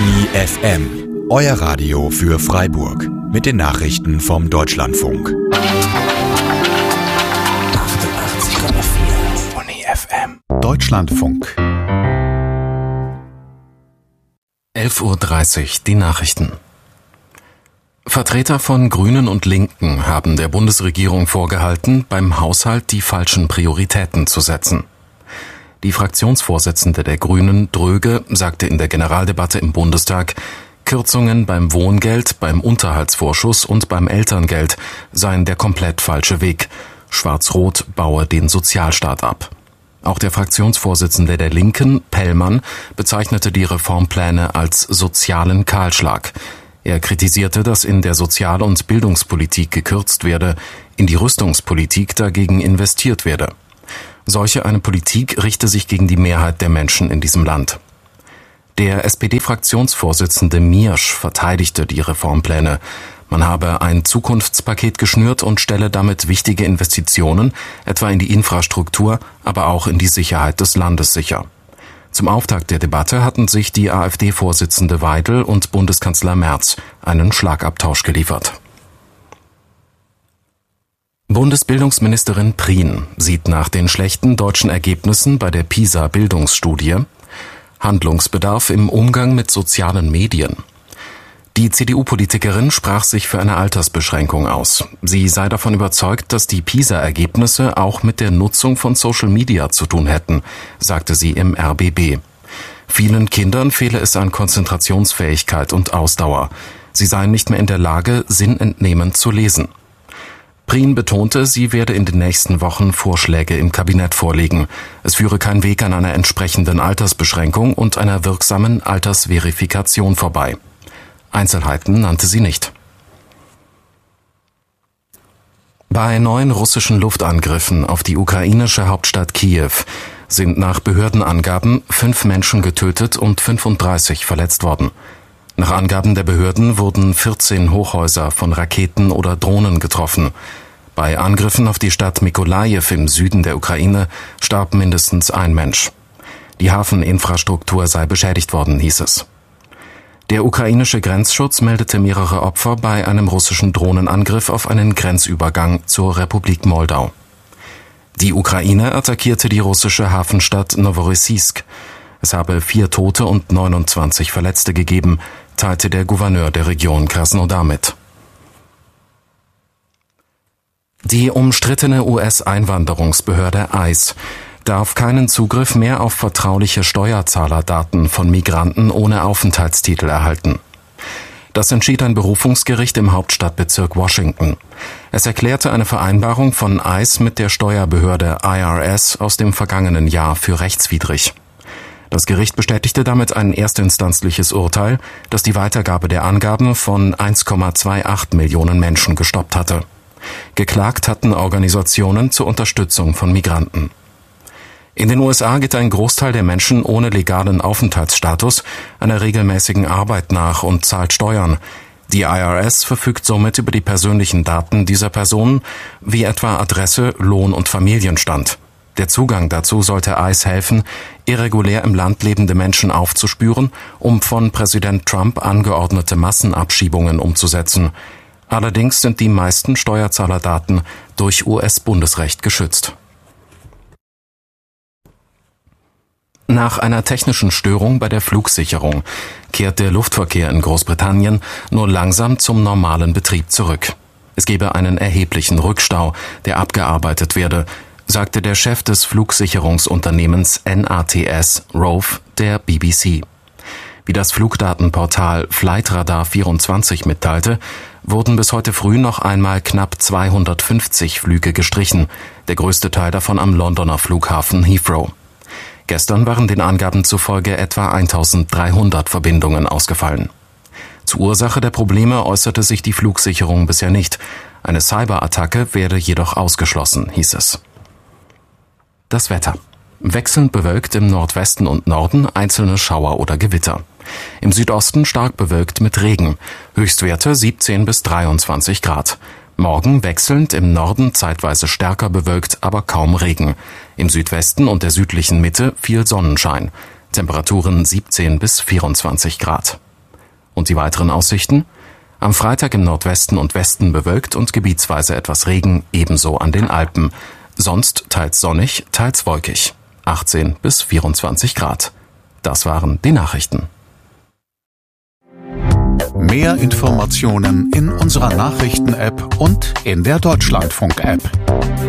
Uni FM, euer Radio für Freiburg mit den Nachrichten vom Deutschlandfunk. 88,4 Uni FM. Deutschlandfunk. 11:30 Uhr, die Nachrichten. Vertreter von Grünen und Linken haben der Bundesregierung vorgehalten, beim Haushalt die falschen Prioritäten zu setzen. Die Fraktionsvorsitzende der Grünen, Dröge, sagte in der Generaldebatte im Bundestag, Kürzungen beim Wohngeld, beim Unterhaltsvorschuss und beim Elterngeld seien der komplett falsche Weg. Schwarz-Rot baue den Sozialstaat ab. Auch der Fraktionsvorsitzende der Linken, Pellmann, bezeichnete die Reformpläne als sozialen Kahlschlag. Er kritisierte, dass in der Sozial- und Bildungspolitik gekürzt werde, in die Rüstungspolitik dagegen investiert werde. Solche eine Politik richte sich gegen die Mehrheit der Menschen in diesem Land. Der SPD-Fraktionsvorsitzende Miersch verteidigte die Reformpläne. Man habe ein Zukunftspaket geschnürt und stelle damit wichtige Investitionen, etwa in die Infrastruktur, aber auch in die Sicherheit des Landes sicher. Zum Auftakt der Debatte hatten sich die AfD-Vorsitzende Weidel und Bundeskanzler Merz einen Schlagabtausch geliefert. Bundesbildungsministerin Prien sieht nach den schlechten deutschen Ergebnissen bei der PISA-Bildungsstudie Handlungsbedarf im Umgang mit sozialen Medien. Die CDU-Politikerin sprach sich für eine Altersbeschränkung aus. Sie sei davon überzeugt, dass die PISA-Ergebnisse auch mit der Nutzung von Social Media zu tun hätten, sagte sie im RBB. Vielen Kindern fehle es an Konzentrationsfähigkeit und Ausdauer. Sie seien nicht mehr in der Lage, sinnentnehmend zu lesen. Prien betonte, sie werde in den nächsten Wochen Vorschläge im Kabinett vorlegen. Es führe kein Weg an einer entsprechenden Altersbeschränkung und einer wirksamen Altersverifikation vorbei. Einzelheiten nannte sie nicht. Bei 9 russischen Luftangriffen auf die ukrainische Hauptstadt Kiew sind nach Behördenangaben 5 Menschen getötet und 35 verletzt worden. Nach Angaben der Behörden wurden 14 Hochhäuser von Raketen oder Drohnen getroffen. Bei Angriffen auf die Stadt Mykolajiw im Süden der Ukraine starb mindestens ein Mensch. Die Hafeninfrastruktur sei beschädigt worden, hieß es. Der ukrainische Grenzschutz meldete mehrere Opfer bei einem russischen Drohnenangriff auf einen Grenzübergang zur Republik Moldau. Die Ukraine attackierte die russische Hafenstadt Noworossiysk. Es habe 4 Tote und 29 Verletzte gegeben, teilte der Gouverneur der Region Krasnodar mit. Die umstrittene US-Einwanderungsbehörde ICE darf keinen Zugriff mehr auf vertrauliche Steuerzahlerdaten von Migranten ohne Aufenthaltstitel erhalten. Das entschied ein Berufungsgericht im Hauptstadtbezirk Washington. Es erklärte eine Vereinbarung von ICE mit der Steuerbehörde IRS aus dem vergangenen Jahr für rechtswidrig. Das Gericht bestätigte damit ein erstinstanzliches Urteil, das die Weitergabe der Angaben von 1,28 Millionen Menschen gestoppt hatte. Geklagt hatten Organisationen zur Unterstützung von Migranten. In den USA geht ein Großteil der Menschen ohne legalen Aufenthaltsstatus einer regelmäßigen Arbeit nach und zahlt Steuern. Die IRS verfügt somit über die persönlichen Daten dieser Personen, wie etwa Adresse, Lohn und Familienstand. Der Zugang dazu sollte ICE helfen, irregulär im Land lebende Menschen aufzuspüren, um von Präsident Trump angeordnete Massenabschiebungen umzusetzen. Allerdings sind die meisten Steuerzahlerdaten durch US-Bundesrecht geschützt. Nach einer technischen Störung bei der Flugsicherung kehrt der Luftverkehr in Großbritannien nur langsam zum normalen Betrieb zurück. Es gebe einen erheblichen Rückstau, der abgearbeitet werde, sagte der Chef des Flugsicherungsunternehmens NATS, Rove, der BBC. Wie das Flugdatenportal Flightradar24 mitteilte, wurden bis heute früh noch einmal knapp 250 Flüge gestrichen, der größte Teil davon am Londoner Flughafen Heathrow. Gestern waren den Angaben zufolge etwa 1300 Verbindungen ausgefallen. Zur Ursache der Probleme äußerte sich die Flugsicherung bisher nicht. Eine Cyberattacke werde jedoch ausgeschlossen, hieß es. Das Wetter. Wechselnd bewölkt im Nordwesten und Norden, einzelne Schauer oder Gewitter. Im Südosten stark bewölkt mit Regen. Höchstwerte 17 bis 23 Grad. Morgen wechselnd, im Norden zeitweise stärker bewölkt, aber kaum Regen. Im Südwesten und der südlichen Mitte viel Sonnenschein. Temperaturen 17 bis 24 Grad. Und die weiteren Aussichten? Am Freitag im Nordwesten und Westen bewölkt und gebietsweise etwas Regen, ebenso an den Alpen. Sonst teils sonnig, teils wolkig. 18 bis 24 Grad. Das waren die Nachrichten. Mehr Informationen in unserer Nachrichten-App und in der Deutschlandfunk-App.